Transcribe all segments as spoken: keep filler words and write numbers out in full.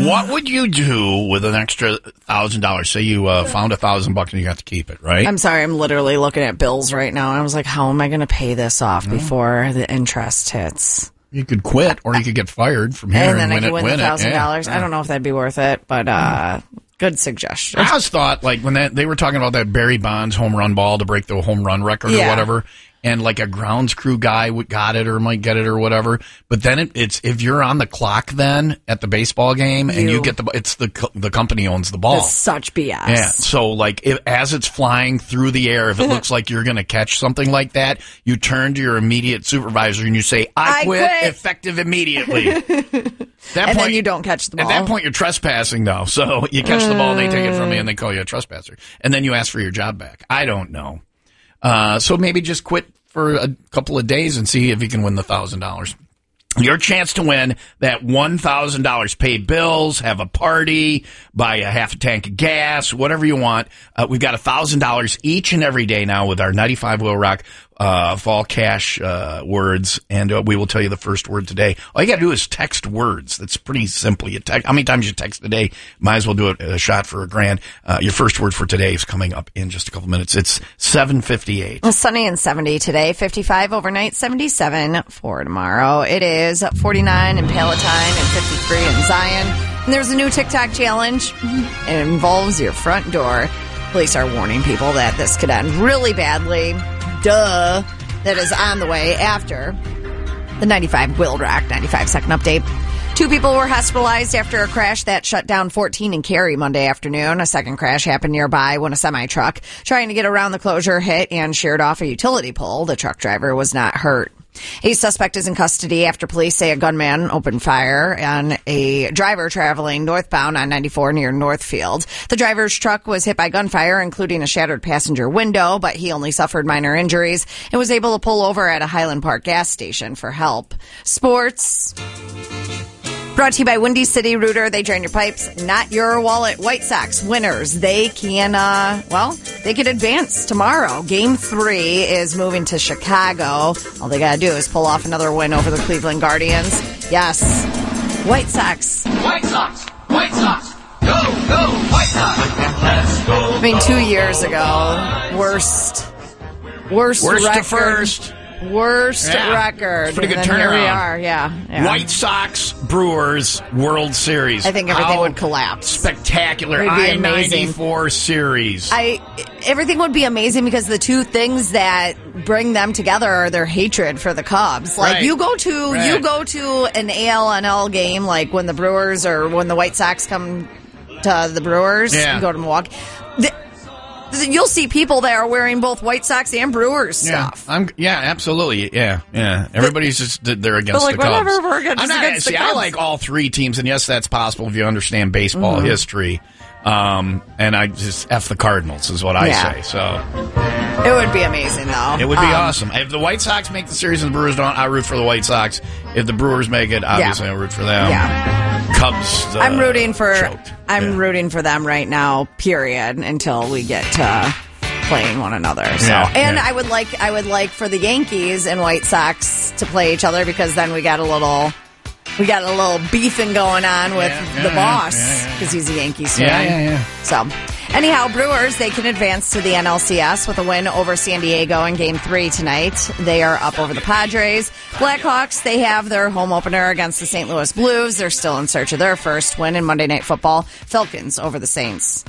What would you do with an extra thousand dollars? Say you uh, found a thousand bucks and you got to keep it, right? I'm sorry, I'm literally looking at bills right now. And I was like, how am I going to pay this off before the interest hits? You could quit, or you could get fired from here and then and win I could it, win win the thousand it. dollars. Yeah. I don't know if that'd be worth it, but uh, good suggestion. I always thought, like, when that, they were talking about that Barry Bonds home run ball to break the home run record Yeah. or whatever, and like a grounds crew guy would got it or might get it or whatever. But then it, it's if you're on the clock then at the baseball game and You- you get the it's the co- the company owns the ball. That's such B S. Yeah. So like if, as it's flying through the air, if it looks like you're going to catch something like that, you turn to your immediate supervisor and you say, "I, I quit, quit." effective immediately." That And point, then you don't catch the ball. At that point, you're trespassing, though. So you catch the ball, they take it from you, and they call you a trespasser, and then you ask for your job back. I don't know. Uh, so maybe just quit for a couple of days and see if you can win the thousand dollars. Your chance to win that one thousand dollars. Pay bills, have a party, buy a half a tank of gas, whatever you want. Uh, we've got one thousand dollars each and every day now with our ninety-five Will Rock uh, fall cash uh, words, and uh, we will tell you the first word today. All you got to do is text words. That's pretty simple. You text, how many times you text a day? Might as well do it a shot for a grand. Uh, your first word for today is coming up in just a couple minutes. It's seven fifty-eight. Well, sunny and seventy today, fifty-five overnight, seventy-seven for tomorrow. It is forty-nine in Palatine and fifty-three in Zion. And there's a new TikTok challenge. It involves your front door. Police are warning people that this could end really badly. Duh. That is on the way after the ninety-five Will Rock ninety-five second update. Two people were hospitalized after a crash that shut down fourteen in Cary Monday afternoon. A second crash happened nearby when a semi-truck trying to get around the closure hit and sheared off a utility pole. The truck driver was not hurt. A suspect is in custody after police say a gunman opened fire on a driver traveling northbound on ninety-four near Northfield. The driver's truck was hit by gunfire, including a shattered passenger window, but he only suffered minor injuries and was able to pull over at a Highland Park gas station for help. Sports. Brought to you by Windy City Rooter. They drain your pipes, not your wallet. White Sox winners. They can, uh, well, they could advance tomorrow. Game three is moving to Chicago. All they got to do is pull off another win over the Cleveland Guardians. Yes. White Sox. White Sox! White Sox! Go, go, White Sox! Let's go! I mean, two years ago, worst, worst, Worst to record. first. Worst Yeah. record. It's a pretty And good then here we turnaround. are. Yeah, yeah. White Sox, Brewers, World Series. I think everything How would collapse. Spectacular. It would be I ninety-four series. I everything would be amazing because the two things that bring them together are their hatred for the Cubs. Like Right. you go to Right. you go to an A L N L game, like when the Brewers or when the White Sox come to the Brewers, Yeah. you go to Milwaukee. The, You'll see people that are wearing both White Sox and Brewers yeah, stuff. I'm. Yeah, absolutely. Yeah, yeah. Everybody's just they're against But, like, the Cubs. whatever, we're against- I'm not. against the See, I Cubs. like all three teams, and yes, that's possible if you understand baseball Mm-hmm. history. Um, and I just f the Cardinals is what I Yeah. say. So It would be amazing, though. it would be Um, awesome if the White Sox make the series and the Brewers don't. I root for the White Sox. If the Brewers make it, obviously I root for them. Yeah. Cubs. Uh, I'm rooting for choked. I'm Yeah. rooting for them right now, period, until we get to playing one another. So Yeah, and yeah. I would like I would like for the Yankees and White Sox to play each other because then we got a little we got a little beefing going on with Yeah, the yeah, boss yeah, yeah. because he's a Yankees fan. Yeah, yeah, yeah. So anyhow, Brewers, they can advance to the N L C S with a win over San Diego in Game three tonight. They are up over the Padres. Blackhawks, they have their home opener against the Saint Louis Blues. They're still in search of their first win in Monday Night Football. Falcons over the Saints.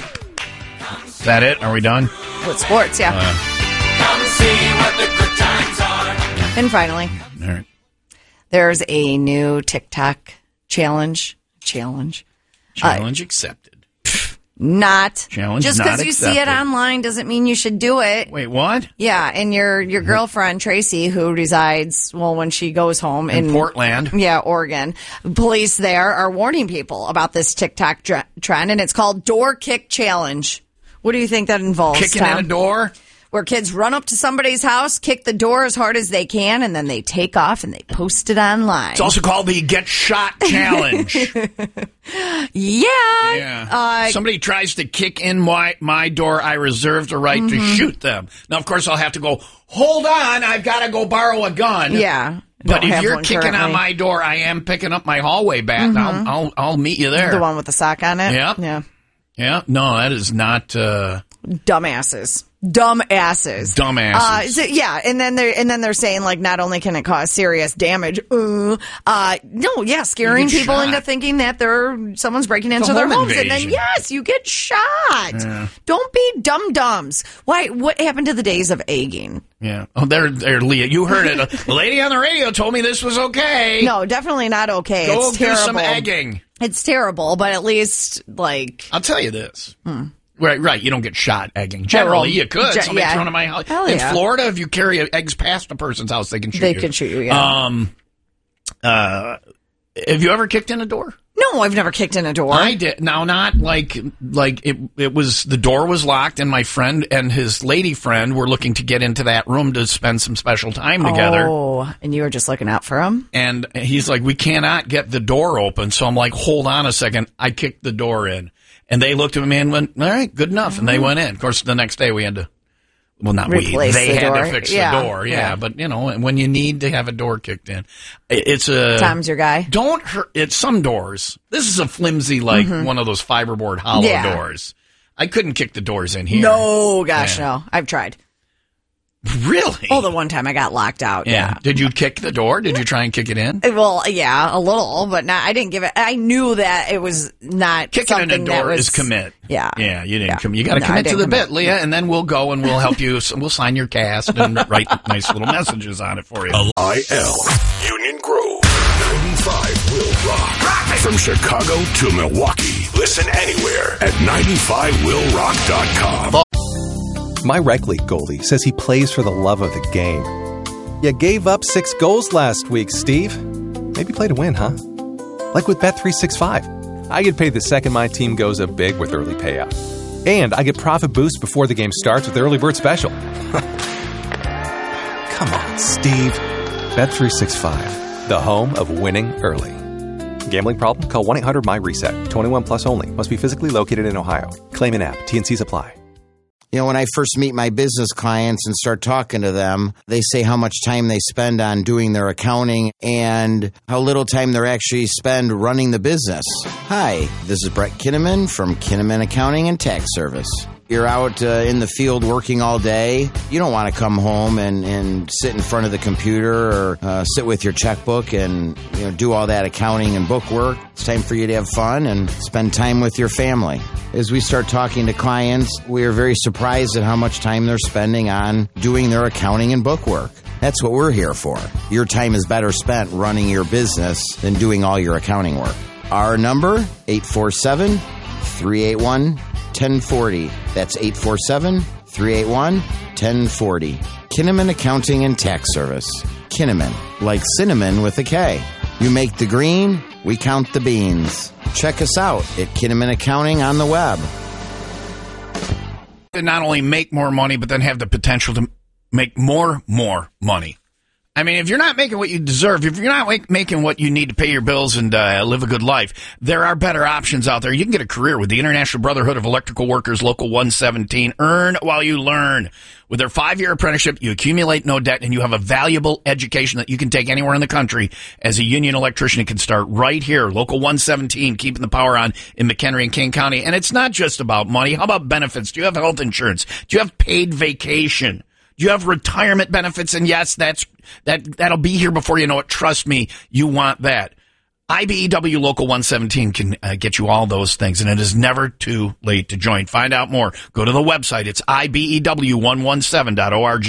Is that it? Are we done? With sports, yeah. Come see what the good times are. And finally, All right. there's a new TikTok challenge. Challenge. Challenge accepted. Not. Challenge Just not because you see it accepted. online doesn't mean you should do it. Wait, what? Yeah, and your your girlfriend Tracy, who resides well when she goes home in, In Portland. yeah, Oregon, police there are warning people about this TikTok dr- trend, and it's called Door Kick Challenge. What do you think that involves? Kicking Tom? in a door? Where kids run up to somebody's house, kick the door as hard as they can, and then they take off and they post it online. It's also called the Get Shot Challenge. yeah, Yeah. Uh, Somebody tries to kick in my, my door, I reserve the right Mm-hmm. to shoot them. Now, of course, I'll have to go, hold on, I've got to go borrow a gun. yeah. But Don't if have you're one kicking currently. on my door, I am picking up my hallway bat, and I'll, I'll I'll meet you there. The one with the sock on it? Yep. Yeah. Yeah, no, that is not uh, Dumbasses. Dumbasses. Dumbasses. Uh, so, yeah, and then they're and then they're saying like not only can it cause serious damage, uh, uh no, yeah, scaring You get people shot. into thinking that they're someone's breaking into a their home homes, and then invasion. yes, you get shot. Yeah. Don't be dum dums. Why? What happened to the days of egging? Yeah. Oh, there, there, Leah. You heard it. The lady on the radio told me this was okay. No, definitely not okay. Go it's do terrible. some egging. It's terrible, but at least like I'll tell you this. Right, right. You don't get shot egging. Generally, you could. Ge- Somebody yeah. thrown in my house. Hell In yeah. Florida, if you carry eggs past a person's house, they can shoot they you. can shoot you. Yeah. Um, uh, have you ever kicked in a door? no, I've never kicked in a door. I did. Now, not like like it. It was the door was locked, and my friend and his lady friend were looking to get into that room to spend some special time together. Oh, and you were just looking out for him? And he's like, "We cannot get the door open." So I'm like, "Hold on a second." I kicked the door in, and they looked at me and went, "All right, good enough." And they went in. Of course, the next day we had to. Well, not we. Replace They the had door. to fix Yeah. the door. Yeah, Yeah. but you know, when you need to have a door kicked in, it's a Tom's your guy? Don't hurt. It's some doors. This is a flimsy, like one of those fiberboard hollow Yeah. doors. I couldn't kick the doors in here. No, gosh, Yeah. no. I've tried. Really? Oh, the one time I got locked out. yeah. Yeah. Did you kick the door? Did you try and kick it in? Well, yeah, a little, but not. I didn't give it. I knew that it was not Kicking in something a door that was, is commit. Yeah, Yeah, you didn't Yeah. commit. You got to No, I commit to didn't the commit. bit, Leah, and then we'll go and we'll help you. We'll sign your cast and write nice little messages on it for you. I L Union Grove ninety-five will rock. From Chicago to Milwaukee. Listen anywhere at ninety-five will rock dot com. My rec league goalie says he plays for the love of the game. You gave up six goals last week, Steve. Maybe play to win, huh? Like with Bet three sixty-five. I get paid the second my team goes up big with early payout. And I get profit boost before the game starts with the early bird special. Come on, Steve. Bet three sixty-five, the home of winning early. Gambling problem? Call one eight hundred my reset. twenty-one plus only. Must be physically located in Ohio. Claim in app. T and Cs apply. You know, when I first meet my business clients and start talking to them, they say how much time they spend on doing their accounting and how little time they actually spend running the business. Hi, this is Brett Kinnaman from Kinnaman Accounting and Tax Service. You're out uh, in the field working all day. You don't want to come home and, and sit in front of the computer or uh, sit with your checkbook and you know do all that accounting and book work. It's time for you to have fun and spend time with your family. As we start talking to clients, we are very surprised at how much time they're spending on doing their accounting and book work. That's what we're here for. Your time is better spent running your business than doing all your accounting work. Our number, eight four seven, three eight one, one oh four oh. That's eight four seven, three eight one, one oh four oh. Kinnaman Accounting and Tax Service. Kinnaman, like cinnamon with a K. You make the green, we count the beans. Check us out at Kinnaman Accounting on the web. To not only make more money, but then have the potential to make more, more money. I mean, if you're not making what you deserve, if you're not make, making what you need to pay your bills and uh, live a good life, there are better options out there. You can get a career with the International Brotherhood of Electrical Workers, Local one seventeen. Earn while you learn. With their five-year apprenticeship, you accumulate no debt, and you have a valuable education that you can take anywhere in the country. As a union electrician, it can start right here, Local one seventeen, keeping the power on in McHenry and King County. And it's not just about money. How about benefits? Do you have health insurance? Do you have paid vacation? Do you have retirement benefits? And yes, that's that that'll be here before you know it. Trust me, you want that. I B E W Local one seventeen can uh, get you all those things, and it is never too late to join. Find out more. Go to the website. It's I B E W one seventeen dot org.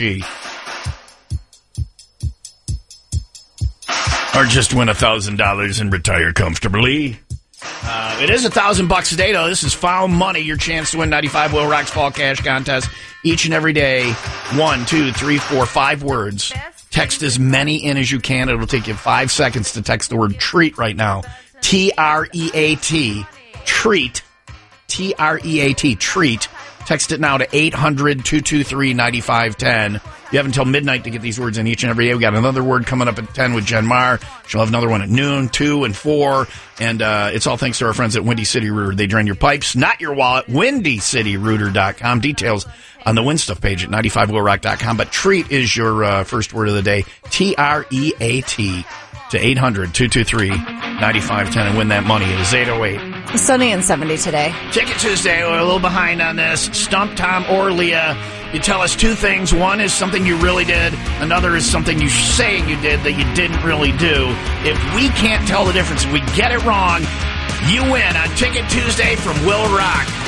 Or just win one thousand dollars and retire comfortably. Uh, it is a thousand bucks a day, though. This is Foul Money, your chance to win ninety-five Will Rock's Fall Cash Contest each and every day. One, two, three, four, five words. Text as many in as you can. It'll take you five seconds to text the word treat right now. T R E A T. Treat. T R E A T. Treat. Text it now to eight hundred, two two three, nine five one zero. You have until midnight to get these words in each and every day. We got another word coming up at ten with Jen Marr. She'll have another one at noon, two, and four. And uh, it's all thanks to our friends at Windy City Rooter. They drain your pipes, not your wallet. windy city rooter dot com. Details on the Win Stuff page at ninety-five will rock dot com. But treat is your uh, first word of the day. T R E A T to eight hundred, two two three, nine five one zero and win that money. It is eight oh eight. Sunny and seventy today. Ticket Tuesday. We're a little behind on this. Stump Tom or Leah. You tell us two things. One is something you really did. Another is something you say you did that you didn't really do. If we can't tell the difference, if we get it wrong, you win on Ticket Tuesday from Will Rock.